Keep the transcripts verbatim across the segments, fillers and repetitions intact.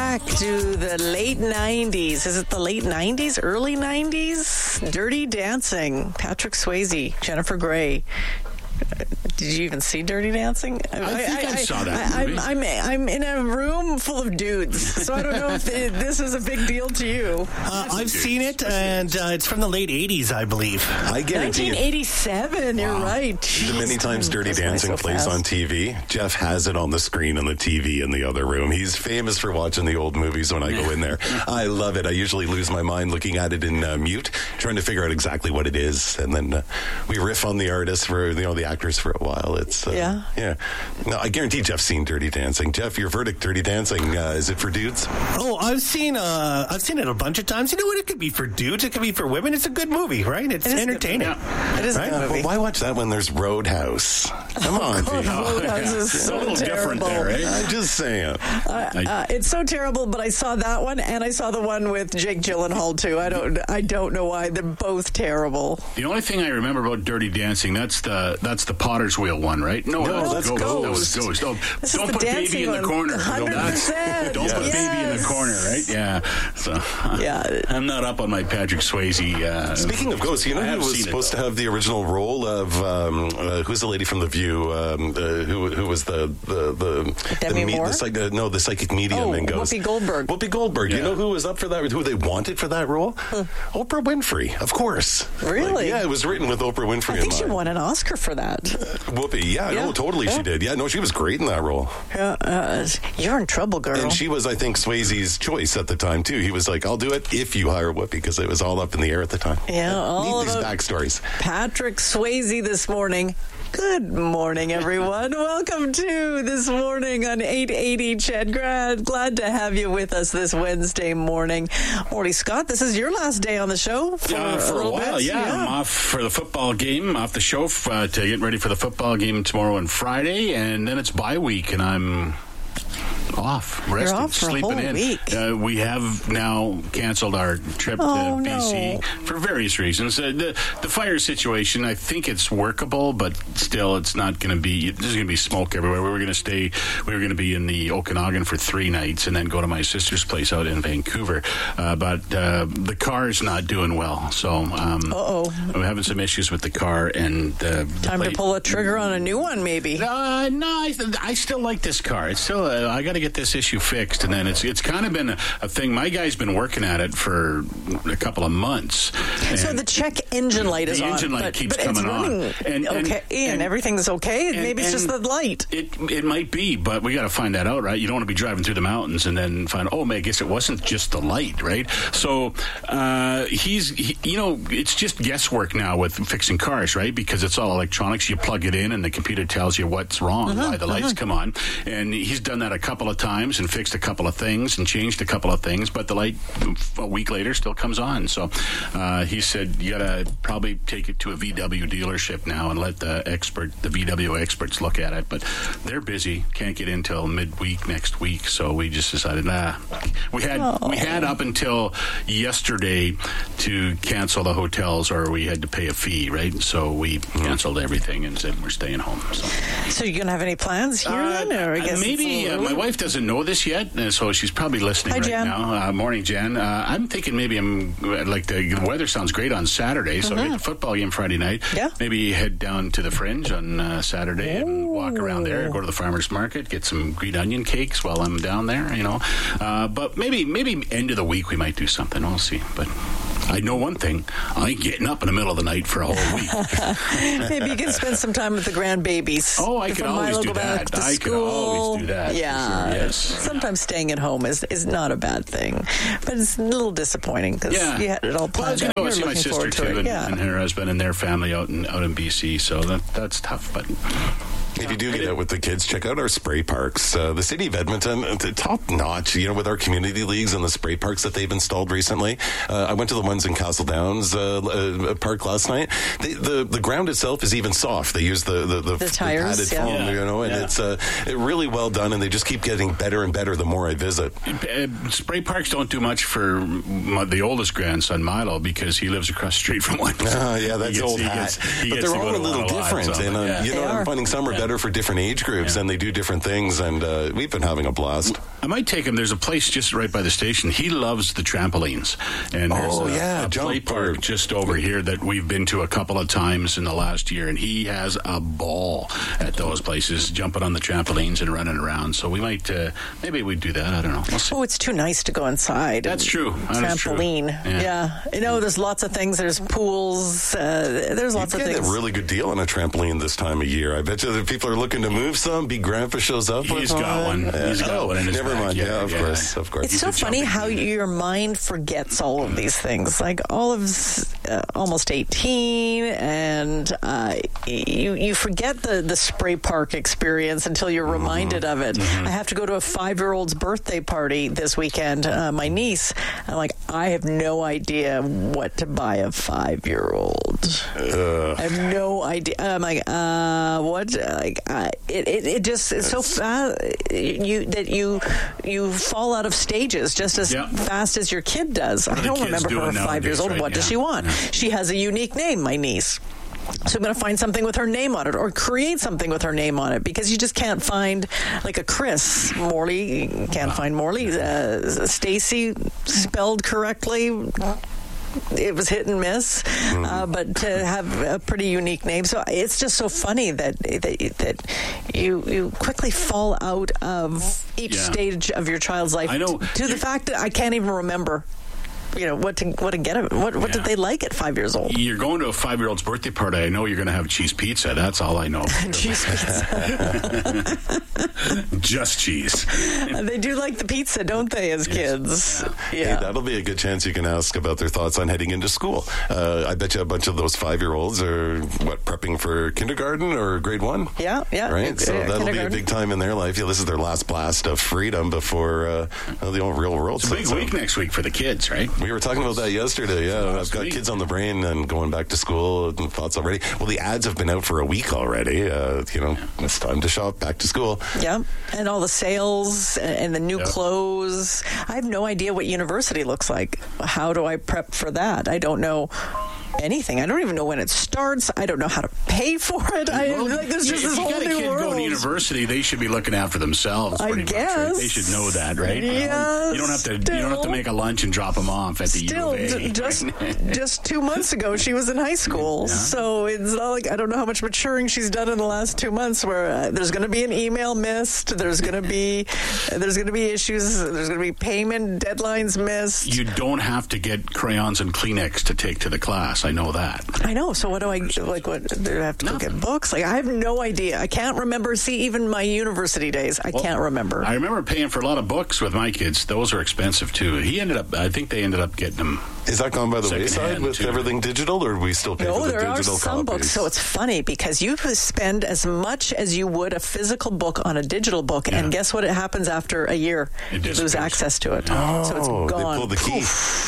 back to the late nineties. Is it the late nineties, early nineties? Dirty Dancing. Patrick Swayze, Jennifer Grey. Did you even see Dirty Dancing? I, I think I, I saw that I, movie. I'm, I'm, I'm in a room full of dudes, so I don't know if it, this is a big deal to you. Uh, I've seen it, and uh, it's from the late eighties, I believe. I guarantee nineteen eighty-seven, you're wow. right. The many Jeez, times Dirty Dancing so plays fast. on T V, Jeff has it on the screen on the T V in the other room. He's famous for watching the old movies when I go in there. I love it. I usually lose my mind looking at it in uh, mute, trying to figure out exactly what it is, and then uh, we riff on the artists for, you know, the actors for a while. It's uh, yeah. Yeah. No, I guarantee Jeff's seen Dirty Dancing. Jeff, your verdict, Dirty Dancing, uh, is it for dudes? Oh, I've seen uh, I've seen it a bunch of times. You know what? It could be for dudes. It could be for women. It's a good movie, right? It's it entertaining. It is right? a good movie. Well, why watch that when there's Roadhouse? Come on, God, people. Roadhouse is It's so a little terrible. different there, right? I'm just saying. Uh, uh, it's so terrible, but I saw that one, and I saw the one with Jake Gyllenhaal too. I don't, I don't know why they're both terrible. The only thing I remember about Dirty Dancing, that's the that's the Potter's Wheel one, right? No, No, that was that's Ghost. Ghost. That was Ghost. Oh, This is don't the put dancing baby in the one. corner. one hundred percent. Don't put Yes. baby in the corner, right? Yeah. So Yeah. I'm not up on my Patrick Swayze. Uh, Speaking of Ghosts, you know I who have was seen it, supposed though. to have the original role of um, uh, who's the lady from The View? Um, uh, who who was the the the Demi the, me- Moore? the psych- uh, no the psychic medium Oh, in Ghosts? Whoopi Goldberg. Whoopi Goldberg. You Yeah. know who was up for that? Who they wanted for that role? Oprah Winfrey, of course. Really? Like, yeah, it was written with Oprah Winfrey. I think in she mind. won an Oscar for that. Whoopi, yeah, Yeah. no, totally, Yeah. she did. Yeah, no, she was great in that role. Uh, uh, you're in trouble, girl. And she was, I think, Swayze's choice at the time, too. He was like, I'll do it if you hire Whoopi, because it was all up in the air at the time. Yeah, all Need these about backstories. Patrick Swayze this morning. Good morning, everyone. Welcome to This Morning on eight eighty Chad Grad. Glad to have you with us this Wednesday morning. Morty Scott, this is your last day on the show for, Uh, for a little while, bit. yeah. I'm off for the football game, off the show uh, to get ready for the football game tomorrow and Friday, and then it's bye week, and I'm off, resting, off for a sleeping whole in. week. Uh, we have now canceled our trip Oh, to B C no. for various reasons. Uh, the the fire situation, I think it's workable, but still, it's not going to be. There's going to be smoke everywhere. We were going to stay. We were going to be in the Okanagan for three nights, and then go to my sister's place out in Vancouver. Uh, but uh, the car is not doing well, so um, Uh-oh. we're having some issues with the car. And uh, Time to pull a trigger on a new one, maybe. uh, no, I, I still like this car. It's still. Uh, I got to get this issue fixed, and then it's it's kind of been a, a thing. My guy's been working at it for a couple of months. So and the check engine light is the on. engine light but, keeps but coming it's running on, and, and, okay, and, and everything's okay. and- Maybe it's just the and light. It it might be, but we got to find that out, right? You don't want to be driving through the mountains and then find, oh, man, I guess it wasn't just the light, right? So uh, he's, he, you know, it's just guesswork now with fixing cars, right? Because it's all electronics. You plug it in, and the computer tells you what's wrong, Uh-huh, why the lights uh-huh. come on. And he's done that a couple of times and fixed a couple of things and changed a couple of things, but the light a week later still comes on. So uh, he said you got to probably take it to a V W dealership now and let the expert, the V W experts look at it. But they're busy, can't get in till midweek next week. So we just decided, nah. We had Oh. we had up until yesterday to cancel the hotels, or we had to pay a fee, right? So we canceled everything and said we're staying home. So. So you gonna have any plans here Uh, then? Or I guess maybe it's a uh, little my wife doesn't know this yet, and so she's probably listening Hi, right Jen. now. Uh, morning, Jen. Uh, I'm thinking maybe I'm like the, the weather sounds great on Saturday, so I get the football game Friday night. Yeah. Maybe head down to the Fringe on uh, Saturday and walk around there. Go to the farmers market, get some green onion cakes while I'm down there. You know, uh, but maybe maybe end of the week we might do something. We'll see, but. I know one thing. I ain't getting up in the middle of the night for a whole week. Maybe you can spend some time with the grandbabies. Oh, I could Before always Milo do go back that. to I could school. always do that, for Yeah. sure, yes. Sometimes staying at home is, is not a bad thing, but it's a little disappointing because Yeah. you had it all Well, I was planned going out. to go You're see my looking sister, forward to too, it. and, Yeah. and her husband and their family out in out in B C, so that that's tough, but... If you do get out with the kids, check out our spray parks. Uh, the city of Edmonton, uh, top notch, you know, with our community leagues and the spray parks that they've installed recently. Uh, I went to the ones in Castle Downs uh, uh, Park last night. They, the the ground itself is even soft. They use the the, the, The tires, padded yeah. foam, Yeah. you know, and Yeah. it's uh, it really well done, and they just keep getting better and better the more I visit. Uh, spray parks don't do much for my, the oldest grandson, Milo, because he lives across the street from one. Ah, yeah, that's He gets- old he hat. gets- he but gets they're to go all a to little one of the different, lives and of uh, it, yeah. you know, They I'm are. finding some are better for different age groups, Yeah. and they do different things, and uh, we've been having a blast. I might take him. There's a place just right by the station. He loves the trampolines. And there's Oh, a, yeah, a jump play park park. just over here that we've been to a couple of times in the last year. And he has a ball at those places, jumping on the trampolines and running around. So we might, uh, maybe we'd do that. I don't know. We'll see. Oh, it's too nice to go inside. That's true. That is true. Trampoline. Yeah. Yeah. You know, there's lots of things. There's pools. Uh, there's lots You of get things. a really good deal on a trampoline this time of year. I bet you that people are looking to move some. Big Grandpa shows up. He's with got one. He's got oh, one in his never mind. backyard. Yeah, of Yeah. course, of course. It's He's so a funny jumping how dude. your mind forgets all of these things. Like Olive's uh, almost eighteen, and uh, you you forget the, the spray park experience until you're reminded of it. I have to go to a five-year-old's birthday party this weekend, uh, my niece. I'm like, I have no idea what to buy a five-year-old. Uh, I have no idea. I'm like, uh, what? Like, uh, it, it, it just is so fast. You that you you fall out of stages just as Yeah. fast as your kid does. I the don't kids remember doing her five nowadays, years old. right? What does Yeah. she want? Yeah. She has a unique name, my niece. So I'm going to find something with her name on it, or create something with her name on it, because you just can't find like a Chris Morley. You can't find Morley. Uh, Stacy spelled correctly. It was hit and miss, uh, but to have a pretty unique name. So it's just so funny that that, that you you quickly fall out of each Yeah. stage of your child's life. I know. To the You- fact that I can't even remember, you know, what to what to get. What what Yeah. did they like at five years old? You're going to a five-year-old's birthday party. I know you're going to have cheese pizza. That's all I know. Cheese pizza. Just cheese. They do like the pizza, don't they, as kids? Hey, Yeah. that'll be a good chance you can ask about their thoughts on heading into school. Uh, I bet you a bunch of those five-year-olds are, what, prepping for kindergarten or grade one? Yeah, yeah. Right? So Yeah, that'll be a kindergarten. big time in their life. Yeah, this is their last blast of freedom before uh, well, the old real world. It's a big sets in. week next week for the kids, right? We were talking about that yesterday. Yeah, Last I've got week. kids on the brain and going back to school and thoughts already. Well, the ads have been out for a week already. Uh, you know, it's time to shop, back to school. Yeah, and all the sales and the new Yeah. clothes. I have no idea what university looks like. How do I prep for that? I don't know anything. I don't even know when it starts. I don't know how to pay for it. I, Well, like, there's just if this you whole got a new kid world. going to university, they should be looking after themselves. I Pretty much, right? guess. They should know that, right? Yeah, you don't have to. You don't have to still. make a lunch and drop them off at the Still, U of A. j- just just two months ago, she was in high school, Yeah. so it's not like I don't know how much maturing she's done in the last two months. Where uh, there's going to be an email missed, there's going to be there's going to be issues, there's going to be payment deadlines missed. You don't have to get crayons and Kleenex to take to the class. I know that. I know. So what do I like? What do I have to go Nothing. get books? Like I have no idea. I can't remember. See, even my university days, I Well, can't remember. I remember paying for a lot of books with my kids. Those are expensive too. He ended up. I think they ended up getting them. Is that gone by the Secondhand, wayside with too. everything digital, or do we still pay No, for the there are digital some copies? books. So it's funny because you spend as much as you would a physical book on a digital book, Yeah. and guess what? It happens after a year. It You lose disappears. access to it. Oh, so it's they gone. pull the key.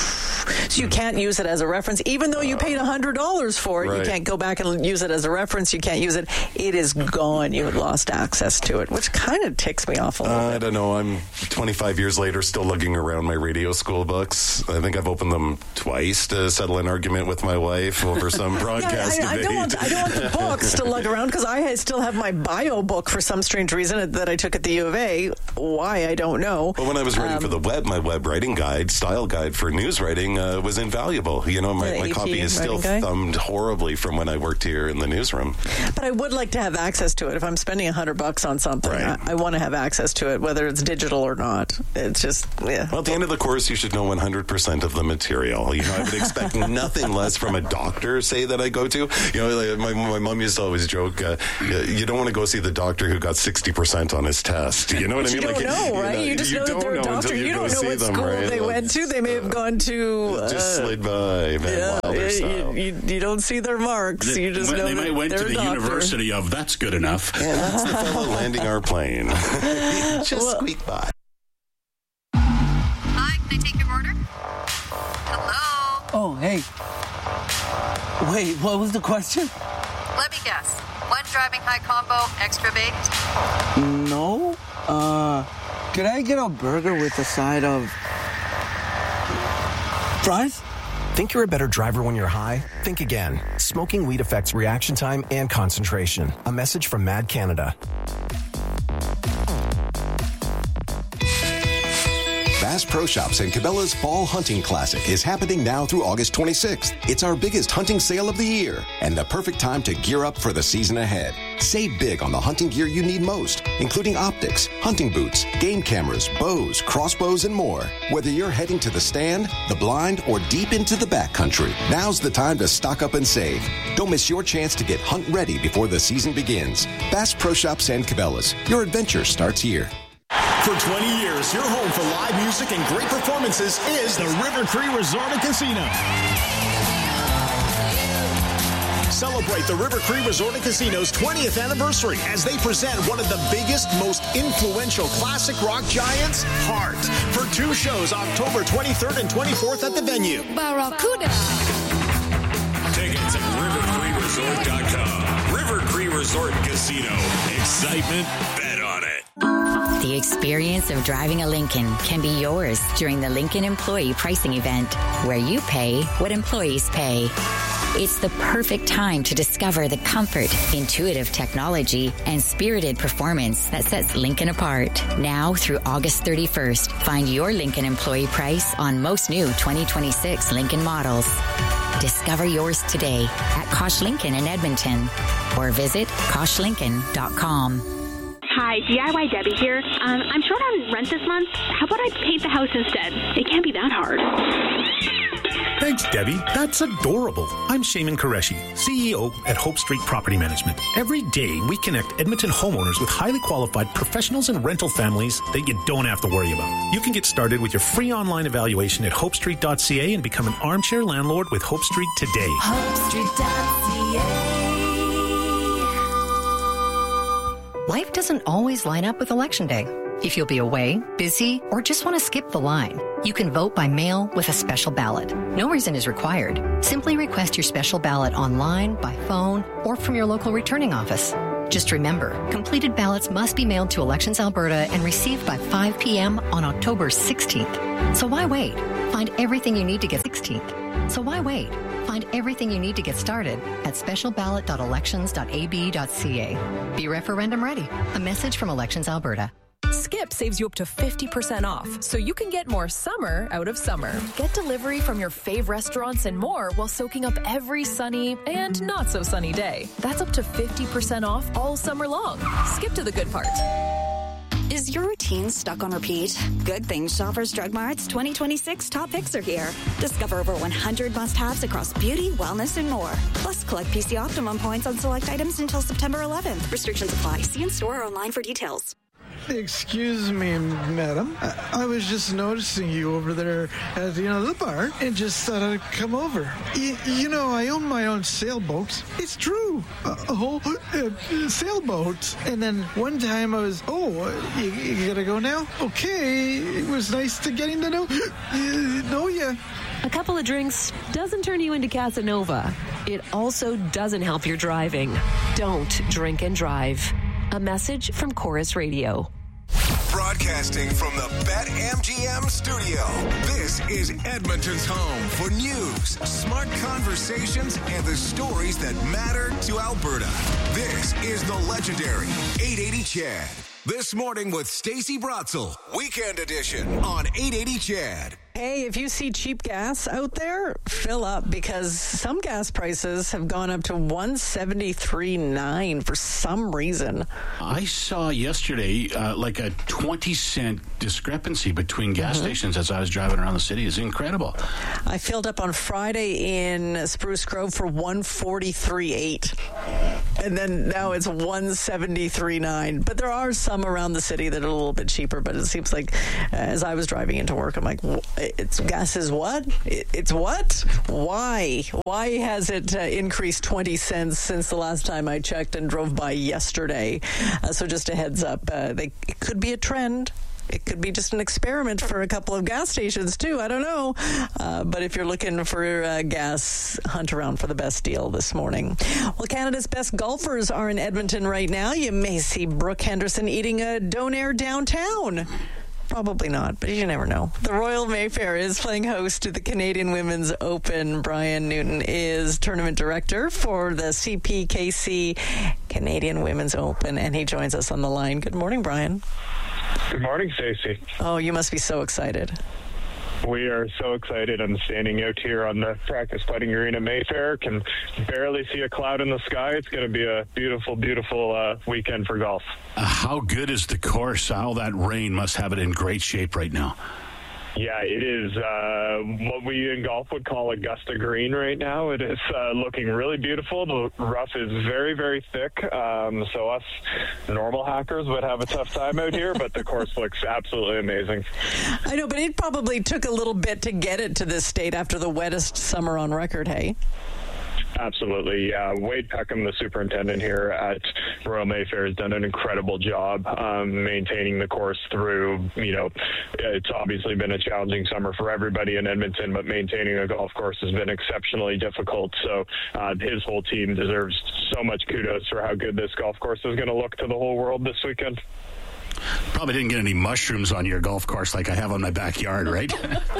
So you can't use it as a reference, even though you paid one hundred dollars for it. You Right. can't go back and use it as a reference. You can't use it. It is gone. You had lost access to it, which kind of ticks me off a little Uh, I bit. don't know. I'm twenty-five years later, still lugging around my radio school books. I think I've opened them twice to settle an argument with my wife over some Yeah, broadcast I, I debate. don't want I don't want the books to lug around because I still have my bio book for some strange reason that I took at the U of A. Why I don't know. But when I was writing Um, for the web, my web writing guide, style guide for news writing, uh, was invaluable. You know, my, The my A T copy is still writing guide? thumbed horribly from when I worked here in the newsroom. But I would like to have access to it. If I'm spending a hundred bucks on something, Right. I, I want to have access to it, whether it's digital or not. It's just, yeah. Well, at the end of the course, you should know one hundred percent of the material. You know, I would expect nothing less from a doctor, say, that I go to. You know, like my, my mom used to always joke, uh, you don't want to go see the doctor who got sixty percent on his test. You know what But I you mean? don't like, know, right? You just know that don't they're a know doctor. until You go don't know see what them, school right? they Like, went to. They may have gone to. just uh, slid by Van yeah, Wilder you, style. you, you don't see their marks. You just they know might that went they're to a the doctor. University of. That's good enough. And that's the fellow landing our plane. Just Well- squeak by. Hi, can I take your order? Hello? Oh, hey. Wait, what was the question? Let me guess. One driving high combo, extra baked? No. Uh, could I get a burger with a side of fries? Think you're a better driver when you're high? Think again. Smoking weed affects reaction time and concentration. A message from Mad Canada. Bass Pro Shops and Cabela's Fall Hunting Classic is happening now through August twenty-sixth. It's our biggest hunting sale of the year and the perfect time to gear up for the season ahead. Save big on the hunting gear you need most, including optics, hunting boots, game cameras, bows, crossbows, and more. Whether you're heading to the stand, the blind, or deep into the backcountry, now's the time to stock up and save. Don't miss your chance to get hunt ready before the season begins. Bass Pro Shops and Cabela's. Your adventure starts here. For twenty years, your home for live music and great performances is the River Cree Resort and Casino. Celebrate the River Cree Resort and Casino's twentieth anniversary as they present one of the biggest, most influential classic rock giants, Heart, for two shows October twenty-third and twenty-fourth at the venue. Barracuda. Tickets at river cree resort dot com. River Cree Resort and Casino. Excitement, bet on it. The experience of driving a Lincoln can be yours during the Lincoln Employee Pricing Event, where you pay what employees pay. It's the perfect time to discover the comfort, intuitive technology, and spirited performance that sets Lincoln apart. Now through August thirty-first, find your Lincoln employee price on most new twenty twenty-six Lincoln models. Discover yours today at Kosh Lincoln in Edmonton or visit kosh lincoln dot com. Hi, D I Y Debbie here. Um, I'm short on rent this month. How about I paint the house instead? It can't be that hard. Thanks, Debbie. That's adorable. I'm Shaman Qureshi, C E O at Hope Street Property Management. Every day, we connect Edmonton homeowners with highly qualified professionals and rental families that you don't have to worry about. You can get started with your free online evaluation at hope street dot c a and become an armchair landlord with Hope Street today. hope street dot c a. Life doesn't always line up with Election Day. If you'll be away, busy, or just want to skip the line, you can vote by mail with a special ballot. No reason is required. Simply request your special ballot online, by phone, or from your local returning office. Just remember, completed ballots must be mailed to Elections Alberta and received by five p.m. on October sixteenth. So why wait? Find everything you need to get sixteenth. So why wait? Find everything you need to get started at special ballot dot elections dot a b dot c a. Be referendum ready. A message from Elections Alberta. Skip saves you up to fifty percent off, so you can get more summer out of summer. Get delivery from your fave restaurants and more while soaking up every sunny and not so sunny day. That's up to fifty percent off all summer long. Skip to the good part. Is your routine stuck on repeat? Good thing Shoppers Drug Mart's twenty twenty-six top picks are here. Discover over one hundred must-haves across beauty, wellness, and more. Plus, collect P C Optimum points on select items until September eleventh. Restrictions apply. See in store or online for details. Excuse me, madam. I, I was just noticing you over there at the, you know, the bar and just thought I'd come over. Y- you know, I own my own sailboat. It's true. A, a whole uh, sailboat. And then one time I was, oh, you, you gotta go now? Okay. It was nice to getting to know, uh, know ya. A couple of drinks doesn't turn you into Casanova. It also doesn't help your driving. Don't drink and drive. A message from Chorus Radio. Broadcasting from the BetMGM studio, this is Edmonton's home for news, smart conversations, and the stories that matter to Alberta. This is the legendary eight eighty Chad. This morning with Stacey Brotzel, Weekend Edition on eight eighty Chad. Hey, if you see cheap gas out there, fill up, because some gas prices have gone up to one seventy-three nine for some reason. I saw yesterday uh, like a twenty cent discrepancy between gas mm-hmm. stations as I was driving around the city. It's incredible. I filled up on Friday in Spruce Grove for one forty-three eight, and then now it's one seventy-three nine. But there are some around the city that are a little bit cheaper, but it seems like uh, as I was driving into work, I'm like, it's gas is what? It, it's what? Why? Why has it uh, increased twenty cents since the last time I checked and drove by yesterday? Uh, so just a heads up, uh, they, it could be a trend. It could be just an experiment for a couple of gas stations, too. I don't know. Uh, but if you're looking for uh, gas, hunt around for the best deal this morning. Well, Canada's best golfers are in Edmonton right now. You may see Brooke Henderson eating a donair downtown. Probably not, but you never know. The Royal Mayfair is playing host to the Canadian Women's Open. Brian Newton is tournament director for the C P K C Canadian Women's Open, and he joins us on the line. Good morning, Brian. Good morning, Stacey. Oh, you must be so excited. We are so excited. I'm standing out here on the practice putting green at Mayfair. Can barely see a cloud in the sky. It's going to be a beautiful, beautiful uh, weekend for golf. Uh, how good is the course? All that rain must have it in great shape right now. Yeah, it is uh, what we in golf would call Augusta green right now. It is uh, looking really beautiful. The rough is very, very thick. Um, so us normal hackers would have a tough time out here, but the course looks absolutely amazing. I know, but it probably took a little bit to get it to this state after the wettest summer on record, hey? Absolutely. Yeah. Wade Peckham, the superintendent here at Royal Mayfair, has done an incredible job um, maintaining the course through, you know, it's obviously been a challenging summer for everybody in Edmonton, but maintaining a golf course has been exceptionally difficult. So uh, his whole team deserves so much kudos for how good this golf course is going to look to the whole world this weekend. Probably didn't get any mushrooms on your golf course like I have on my backyard, right?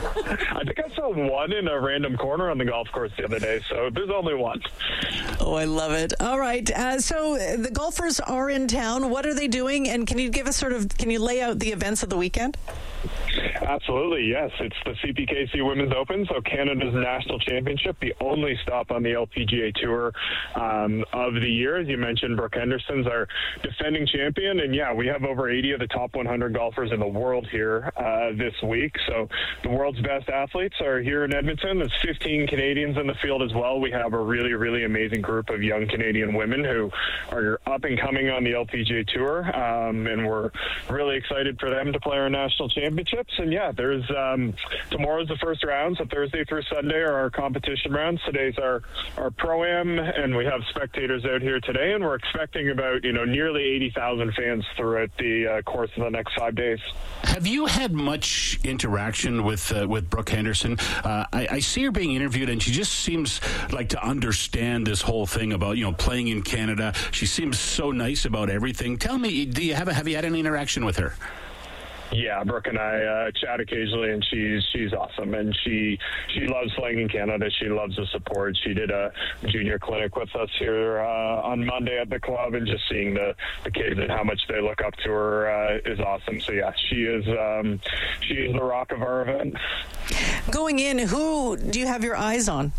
I think I saw one in a random corner on the golf course the other day, so there's only one. Oh, I love it. All right. Uh, so the golfers are in town. What are they doing? And can you give us sort of, can you lay out the events of the weekend? Absolutely, yes. It's the C P K C Women's Open, so Canada's national championship, the only stop on the L P G A Tour um, of the year. As you mentioned, Brooke Henderson's our defending champion, and yeah, we have over eighty of the top one hundred golfers in the world here uh, this week. So the world's best athletes are here in Edmonton. There's fifteen Canadians in the field as well. We have a really, really amazing group of young Canadian women who are up and coming on the L P G A Tour, um, and we're really excited for them to play our national championships. And yeah, there's um, tomorrow's the first round, so Thursday through Sunday are our competition rounds. Today's our our pro-am, and we have spectators out here today, and we're expecting about you know nearly eighty thousand fans throughout the uh, course of the next five days. Have you had much interaction with uh, with Brooke Henderson? Uh, I, I see her being interviewed, and she just seems like to understand this whole thing about you know playing in Canada. She seems so nice about everything. Tell me, do you have a, have you had any interaction with her? Yeah, Brooke and I uh, chat occasionally, and she's she's awesome, and she she loves playing in Canada. She loves the support. She did a junior clinic with us here uh, on Monday at the club, and just seeing the, the kids and how much they look up to her uh, is awesome. So yeah, she is um, she is the rock of our event. Going in, who do you have your eyes on?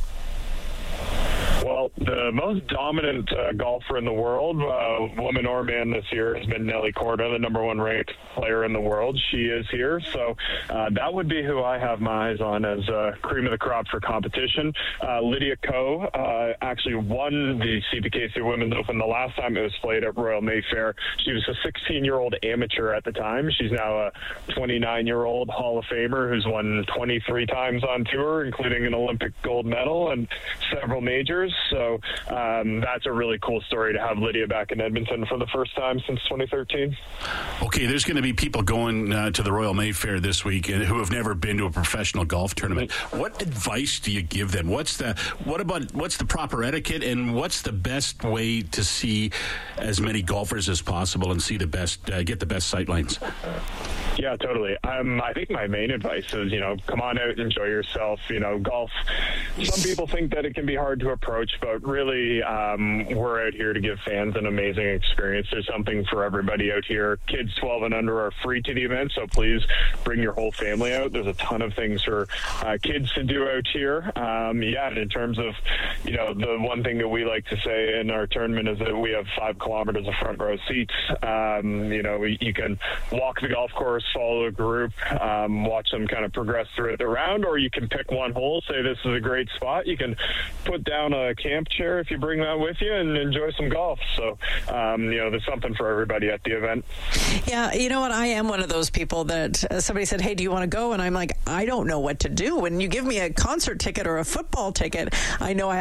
Well, the most dominant uh, golfer in the world, uh, woman or man this year, has been Nelly Korda, the number one ranked player in the world. She is here, so uh, that would be who I have my eyes on as uh, cream of the crop for competition. Uh, Lydia Ko uh, actually won the C P K C Women's Open the last time it was played at Royal Mayfair. She was a sixteen-year-old amateur at the time. She's now a twenty-nine-year-old Hall of Famer who's won twenty-three times on tour, including an Olympic gold medal and several majors. So um, that's a really cool story to have Lydia back in Edmonton for the first time since twenty thirteen. Okay, there's going to be people going uh, to the Royal Mayfair this week who have never been to a professional golf tournament. What advice do you give them? What's the what about what's the proper etiquette, and what's the best way to see as many golfers as possible and see the best, uh, get the best sight lines? Yeah, totally. Um, I think my main advice is, you know, come on out, enjoy yourself. You know, golf, some people think that it can be hard to approach, but really um, we're out here to give fans an amazing experience. There's something for everybody out here. Kids twelve and under are free to the event, so please bring your whole family out. There's a ton of things for uh, kids to do out here. Um, yeah, and in terms of, you know, the one thing that we like to say in our tournament is that we have five kilometers of front row seats. Um, you know, you can walk the golf course, follow a group, um, watch them kind of progress through the round, or you can pick one hole, say this is a great spot. You can put down a camp chair if you bring that with you and enjoy some golf. So, um, you know, there's something for everybody at the event. Yeah, you know what? I am one of those people that uh, somebody said, hey, do you want to go? And I'm like, I don't know what to do. When you give me a concert ticket or a football ticket, I know I